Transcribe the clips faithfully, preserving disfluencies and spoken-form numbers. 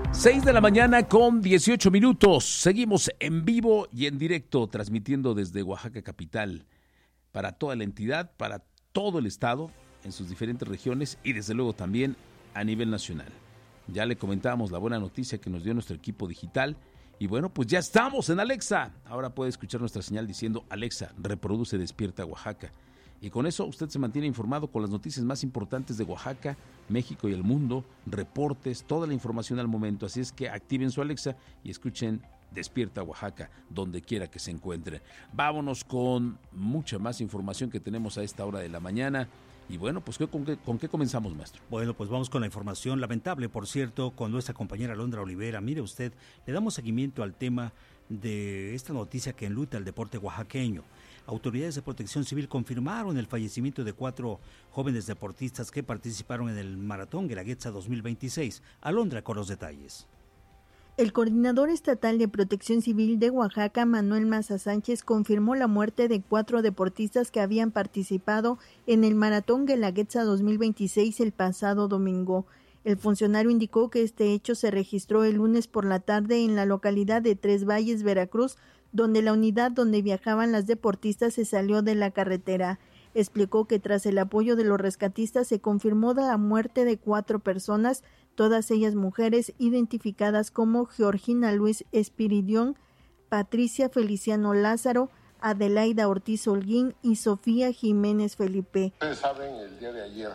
seis de la mañana con dieciocho minutos. Seguimos en vivo y en directo, transmitiendo desde Oaxaca capital para toda la entidad, para todo el estado, en sus diferentes regiones y desde luego también a nivel nacional. Ya le comentábamos la buena noticia que nos dio nuestro equipo digital y bueno, pues ya estamos en Alexa. Ahora puede escuchar nuestra señal diciendo: Alexa, reproduce Despierta Oaxaca. Y con eso usted se mantiene informado con las noticias más importantes de Oaxaca, México y el mundo, reportes, toda la información al momento. Así es que activen su Alexa y escuchen Despierta Oaxaca, donde quiera que se encuentren. Vámonos con mucha más información que tenemos a esta hora de la mañana. Y bueno, pues ¿con qué, con qué comenzamos, maestro? Bueno, pues vamos con la información lamentable, por cierto, con nuestra compañera Alondra Olivera. Mire usted, le damos seguimiento al tema de esta noticia que enluta el deporte oaxaqueño. Autoridades de Protección Civil confirmaron el fallecimiento de cuatro jóvenes deportistas que participaron en el Maratón Guelaguetza dos mil veintiséis. Alondra con los detalles. El coordinador estatal de Protección Civil de Oaxaca, Manuel Maza Sánchez, confirmó la muerte de cuatro deportistas que habían participado en el Maratón Guelaguetza dos mil veintiséis el pasado domingo. El funcionario indicó que este hecho se registró el lunes por la tarde en la localidad de Tres Valles, Veracruz, donde la unidad donde viajaban las deportistas se salió de la carretera. Explicó que tras el apoyo de los rescatistas se confirmó la muerte de cuatro personas, todas ellas mujeres identificadas como Georgina Luis Espiridión, Patricia Feliciano Lázaro, Adelaida Ortiz Holguín y Sofía Jiménez Felipe. Ustedes saben, el día de ayer,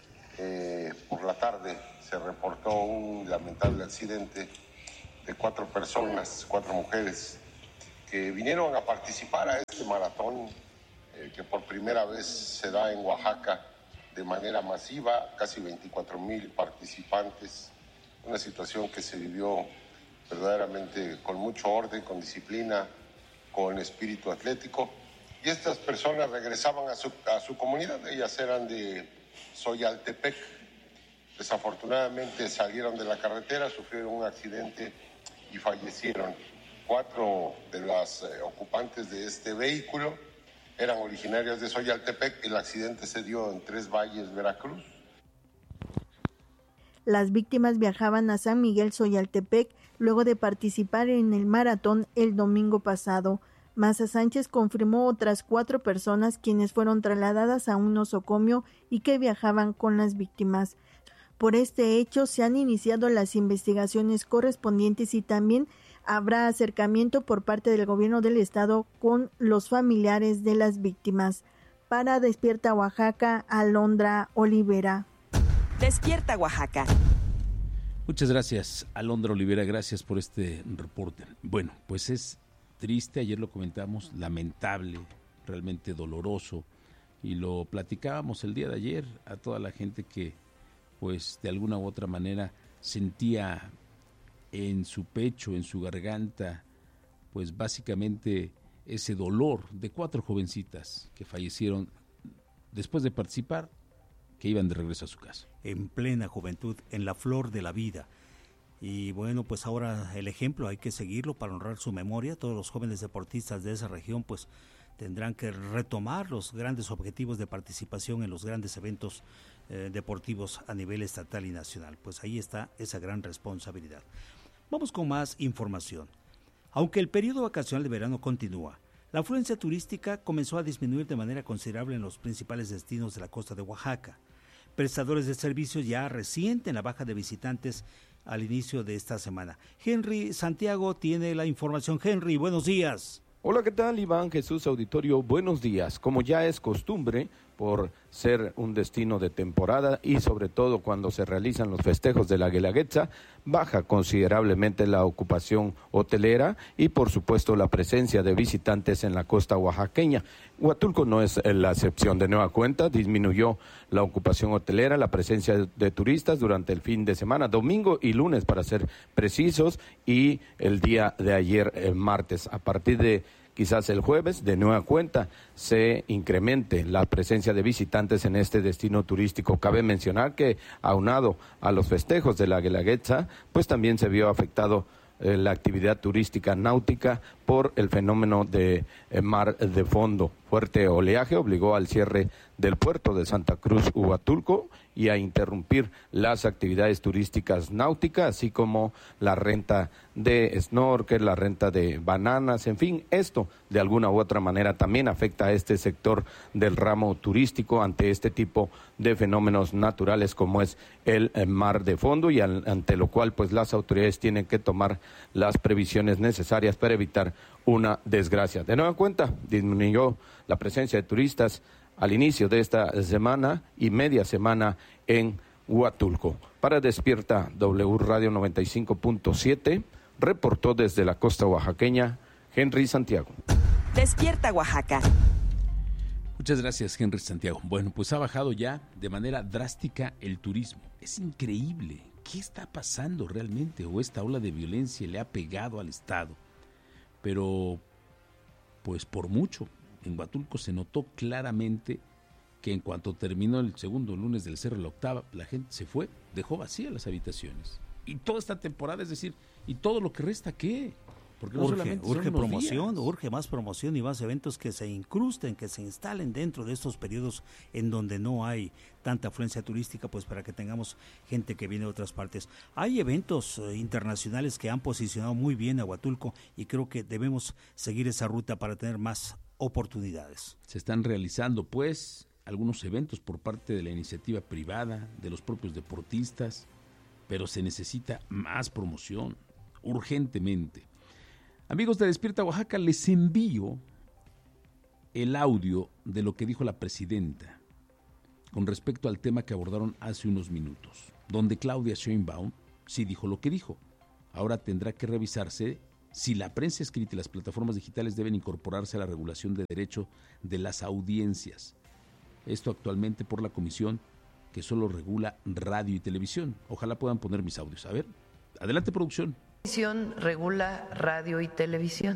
eh, por la tarde, se reportó un lamentable accidente de cuatro personas, cuatro mujeres, que vinieron a participar a este maratón eh, que por primera vez se da en Oaxaca de manera masiva, casi veinticuatro mil participantes, una situación que se vivió verdaderamente con mucho orden, con disciplina, con espíritu atlético, y estas personas regresaban a su, a su comunidad. Ellas eran de Xoyaltepec. Desafortunadamente salieron de la carretera, sufrieron un accidente y fallecieron. Cuatro de las eh, ocupantes de este vehículo eran originarias de Xoyaltepec. El accidente se dio en Tres Valles, Veracruz. Las víctimas viajaban a San Miguel Xoyaltepec luego de participar en el maratón el domingo pasado. Maza Sánchez confirmó otras cuatro personas quienes fueron trasladadas a un nosocomio y que viajaban con las víctimas. Por este hecho se han iniciado las investigaciones correspondientes y también habrá acercamiento por parte del gobierno del estado con los familiares de las víctimas. Para Despierta Oaxaca, Alondra Olivera. Despierta Oaxaca. Muchas gracias, Alondra Olivera, gracias por este reporte. Bueno, pues es triste, ayer lo comentamos, lamentable, realmente doloroso, y lo platicábamos el día de ayer a toda la gente que, pues, de alguna u otra manera sentía en su pecho, en su garganta, pues básicamente ese dolor de cuatro jovencitas que fallecieron después de participar, que iban de regreso a su casa. En plena juventud, en la flor de la vida. Y bueno, pues ahora el ejemplo hay que seguirlo para honrar su memoria. Todos los jóvenes deportistas de esa región pues tendrán que retomar los grandes objetivos de participación en los grandes eventos eh, deportivos a nivel estatal y nacional. Pues ahí está esa gran responsabilidad. Vamos con más información. Aunque el periodo vacacional de verano continúa, la afluencia turística comenzó a disminuir de manera considerable en los principales destinos de la costa de Oaxaca. Prestadores de servicios ya resienten la baja de visitantes al inicio de esta semana. Henry Santiago tiene la información. Henry, buenos días. Hola, ¿qué tal, Iván Jesús Auditorio? Buenos días. Como ya es costumbre, por ser un destino de temporada y sobre todo cuando se realizan los festejos de la Guelaguetza, baja considerablemente la ocupación hotelera y por supuesto la presencia de visitantes en la costa oaxaqueña. Huatulco no es la excepción. De nueva cuenta, disminuyó la ocupación hotelera, la presencia de turistas durante el fin de semana, domingo y lunes para ser precisos, y el día de ayer, el martes. A partir de quizás el jueves, de nueva cuenta, se incremente la presencia de visitantes en este destino turístico. Cabe mencionar que, aunado a los festejos de la Guelaguetza, pues también se vio afectado eh, la actividad turística náutica por el fenómeno de eh, mar de fondo. Fuerte oleaje obligó al cierre del puerto de Santa Cruz Huatulco y a interrumpir las actividades turísticas náuticas, así como la renta de snorkel, la renta de bananas, en fin, esto de alguna u otra manera también afecta a este sector del ramo turístico ante este tipo de fenómenos naturales como es el mar de fondo y al, ante lo cual pues las autoridades tienen que tomar las previsiones necesarias para evitar una desgracia. De nueva cuenta, disminuyó la presencia de turistas al inicio de esta semana y media semana en Huatulco. Para Despierta W Radio noventa y cinco punto siete, reportó desde la costa oaxaqueña Henry Santiago. Despierta Oaxaca. Muchas gracias, Henry Santiago. Bueno, pues ha bajado ya de manera drástica el turismo. Es increíble. ¿Qué está pasando realmente? ¿O esta ola de violencia le ha pegado al Estado? Pero, pues por mucho, en Huatulco se notó claramente que en cuanto terminó el segundo lunes del Cerro de la Octava, la gente se fue, dejó vacías las habitaciones. Y toda esta temporada, es decir, ¿y todo lo que resta qué? Porque no urge, solamente urge son unos promoción, días. urge más promoción y más eventos que se incrusten, que se instalen dentro de estos periodos en donde no hay tanta afluencia turística, pues para que tengamos gente que viene de otras partes. Hay eventos eh, internacionales que han posicionado muy bien a Huatulco y creo que debemos seguir esa ruta para tener más oportunidades. Se están realizando, pues, algunos eventos por parte de la iniciativa privada, de los propios deportistas, pero se necesita más promoción, urgentemente. Amigos de Despierta Oaxaca, les envío el audio de lo que dijo la presidenta con respecto al tema que abordaron hace unos minutos, donde Claudia Sheinbaum sí dijo lo que dijo. Ahora tendrá que revisarse si la prensa escrita y las plataformas digitales deben incorporarse a la regulación de derecho de las audiencias. Esto actualmente por la comisión que solo regula radio y televisión. Ojalá puedan poner mis audios. A ver, adelante, producción. La comisión regula radio y televisión.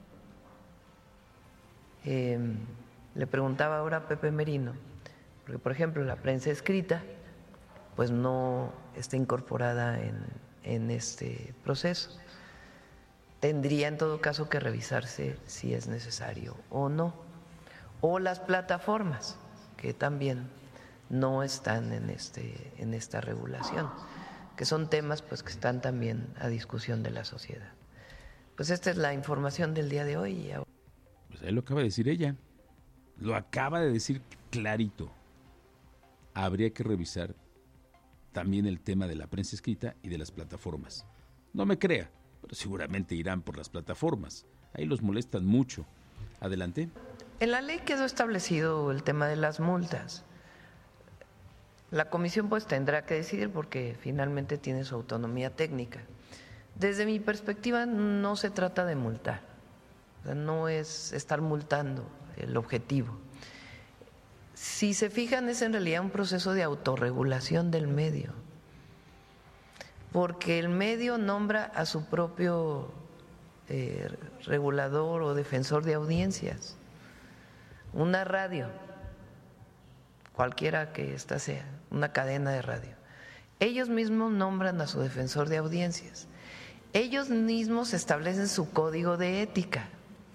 Eh, le preguntaba ahora a Pepe Merino, porque por ejemplo la prensa escrita pues no está incorporada en, en este proceso. Tendría en todo caso que revisarse si es necesario o no. O las plataformas, que también no están en, este, en esta regulación, que son temas pues que están también a discusión de la sociedad. Pues esta es la información del día de hoy. Pues ahí lo acaba de decir ella, lo acaba de decir clarito. Habría que revisar también el tema de la prensa escrita y de las plataformas. No me crea, pero seguramente irán por las plataformas. Ahí los molestan mucho. Adelante. En la ley quedó establecido el tema de las multas. La comisión pues tendrá que decidir porque finalmente tiene su autonomía técnica. Desde mi perspectiva no se trata de multar, o sea, no es estar multando el objetivo. Si se fijan es en realidad un proceso de autorregulación del medio, porque el medio nombra a su propio eh, regulador o defensor de audiencias. Una radio, cualquiera que ésta sea, una cadena de radio, ellos mismos nombran a su defensor de audiencias, ellos mismos establecen su código de ética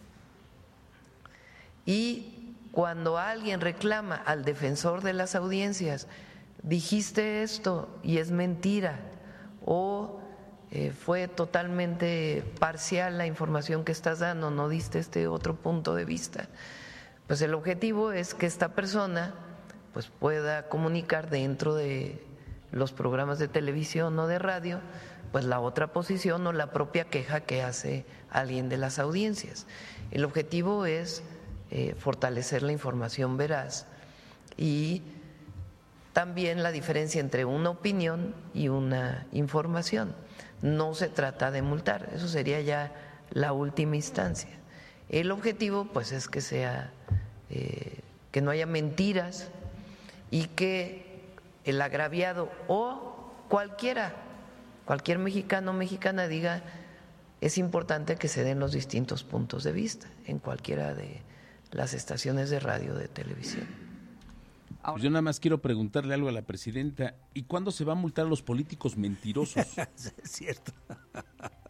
y cuando alguien reclama al defensor de las audiencias, dijiste esto y es mentira o eh, fue totalmente parcial la información que estás dando, no diste este otro punto de vista, pues el objetivo es que esta persona pues pueda comunicar dentro de los programas de televisión o de radio pues la otra posición o la propia queja que hace alguien de las audiencias. El objetivo es eh, fortalecer la información veraz y también la diferencia entre una opinión y una información. No se trata de multar, eso sería ya la última instancia. El objetivo pues es que sea eh, que no haya mentiras y que el agraviado o cualquiera, cualquier mexicano o mexicana diga es importante que se den los distintos puntos de vista en cualquiera de las estaciones de radio o de televisión. Pues yo nada más quiero preguntarle algo a la presidenta. ¿Y cuándo se va a multar a los políticos mentirosos? Es cierto.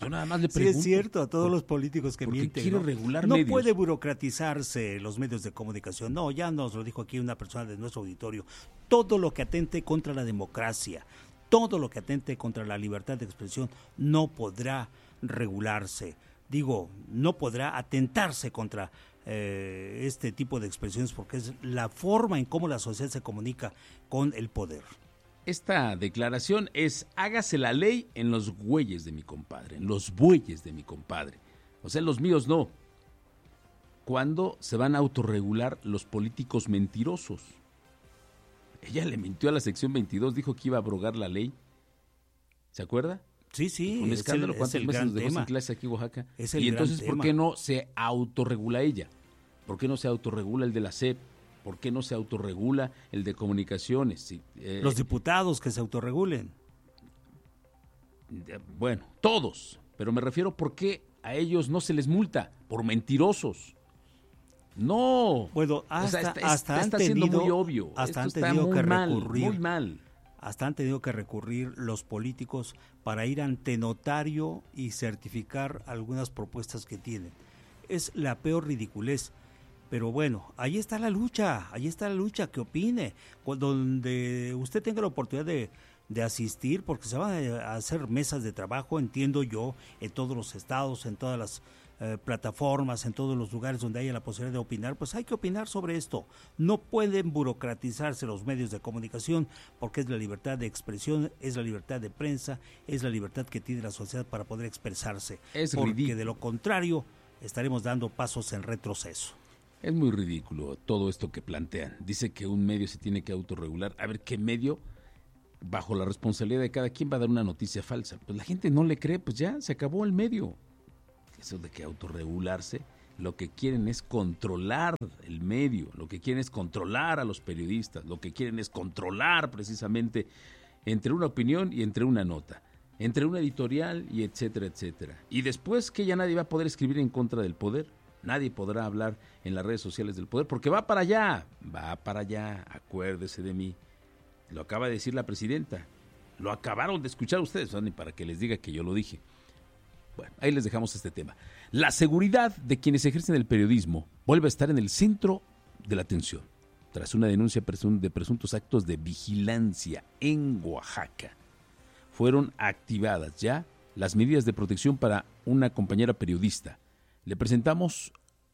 Yo nada más le pregunto. Sí, es cierto, a todos los políticos que mienten. Quiere ¿no? regular No medios. puede burocratizarse los medios de comunicación. No, ya nos lo dijo aquí una persona de nuestro auditorio. Todo lo que atente contra la democracia, todo lo que atente contra la libertad de expresión no podrá regularse. Digo, no podrá atentarse contra eh, este tipo de expresiones porque es la forma en cómo la sociedad se comunica con el poder. Esta declaración es: hágase la ley en los bueyes de mi compadre, en los bueyes de mi compadre. O sea, en los míos no. ¿Cuándo se van a autorregular los políticos mentirosos? Ella le mintió a la sección veintidós, dijo que iba a abrogar la ley. ¿Se acuerda? Sí, sí. Un escándalo. Es el, ¿Cuántos es el meses gran nos dejó tema. sin clase aquí en Oaxaca? Es el y entonces, gran ¿por tema. qué no se autorregula ella? ¿Por qué no se autorregula el de la S E P? ¿Por qué no se autorregula el de comunicaciones? Sí, eh, Los diputados que se autorregulen. eh, Bueno, todos. Pero me refiero, ¿por qué a ellos no se les multa? Por mentirosos. No. Bueno, hasta, o sea, está, hasta está, han está tenido, siendo muy obvio. hasta Esto han está tenido muy que mal, recurrir, muy mal. Hasta han tenido que recurrir los políticos para ir ante notario y certificar algunas propuestas que tienen. Es la peor ridiculez. Pero bueno, ahí está la lucha, ahí está la lucha, que opine, donde usted tenga la oportunidad de, de asistir, porque se van a hacer mesas de trabajo, entiendo yo, en todos los estados, en todas las eh, plataformas, en todos los lugares donde haya la posibilidad de opinar, pues hay que opinar sobre esto. No pueden burocratizarse los medios de comunicación, porque es la libertad de expresión, es la libertad de prensa, es la libertad que tiene la sociedad para poder expresarse, Es porque ridículo. de lo contrario estaremos dando pasos en retroceso. Es muy ridículo todo esto que plantean. Dice que un medio se tiene que autorregular. A ver, ¿qué medio, bajo la responsabilidad de cada quien, va a dar una noticia falsa? Pues la gente no le cree, pues ya, se acabó el medio. Eso de que autorregularse, lo que quieren es controlar el medio, lo que quieren es controlar a los periodistas, lo que quieren es controlar precisamente entre una opinión y entre una nota, entre una editorial y etcétera, etcétera. Y después que ya nadie va a poder escribir en contra del poder. Nadie podrá hablar en las redes sociales del poder porque va para allá, va para allá, acuérdese de mí. Lo acaba de decir la presidenta, lo acabaron de escuchar ustedes, no, ni para que les diga que yo lo dije. Bueno, ahí les dejamos este tema. La seguridad de quienes ejercen el periodismo vuelve a estar en el centro de la atención, tras una denuncia de presuntos actos de vigilancia en Oaxaca. Fueron activadas ya las medidas de protección para una compañera periodista. Le presentamos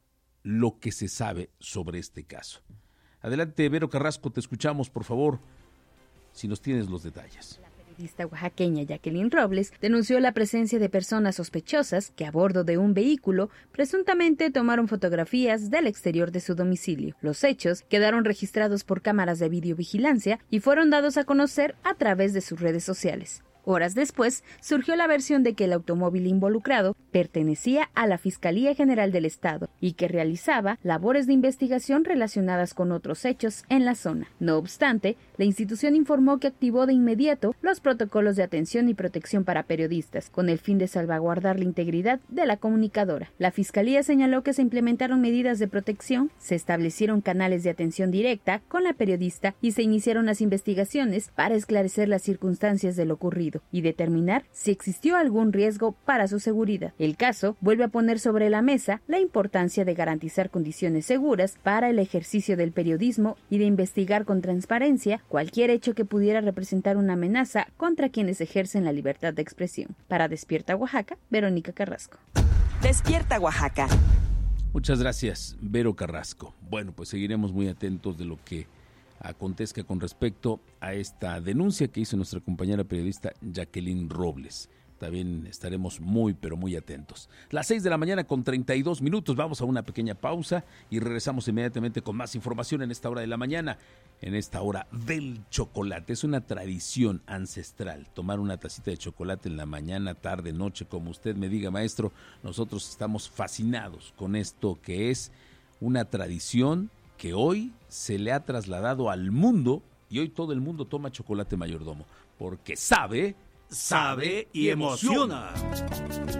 lo que se sabe sobre este caso. Adelante, Vero Carrasco, te escuchamos, por favor, si nos tienes los detalles. La periodista oaxaqueña Jacqueline Robles denunció la presencia de personas sospechosas que a bordo de un vehículo presuntamente tomaron fotografías del exterior de su domicilio. Los hechos quedaron registrados por cámaras de videovigilancia y fueron dados a conocer a través de sus redes sociales. Horas después, surgió la versión de que el automóvil involucrado pertenecía a la Fiscalía General del Estado y que realizaba labores de investigación relacionadas con otros hechos en la zona. No obstante, la institución informó que activó de inmediato los protocolos de atención y protección para periodistas, con el fin de salvaguardar la integridad de la comunicadora. La Fiscalía señaló que se implementaron medidas de protección, se establecieron canales de atención directa con la periodista y se iniciaron las investigaciones para esclarecer las circunstancias de lo ocurrido y determinar si existió algún riesgo para su seguridad. El caso vuelve a poner sobre la mesa la importancia de garantizar condiciones seguras para el ejercicio del periodismo y de investigar con transparencia cualquier hecho que pudiera representar una amenaza contra quienes ejercen la libertad de expresión. Para Despierta Oaxaca, Verónica Carrasco. Despierta Oaxaca. Muchas gracias, Vero Carrasco. Bueno, pues seguiremos muy atentos de lo que acontezca con respecto a esta denuncia que hizo nuestra compañera periodista Jacqueline Robles. También estaremos muy, pero muy atentos. Las seis de la mañana con treinta y dos minutos, vamos a una pequeña pausa y regresamos inmediatamente con más información en esta hora de la mañana, en esta hora del chocolate. Es una tradición ancestral, tomar una tacita de chocolate en la mañana, tarde, noche, como usted me diga, maestro. Nosotros estamos fascinados con esto que es una tradición que hoy se le ha trasladado al mundo y hoy todo el mundo toma chocolate mayordomo, porque sabe, sabe y emociona.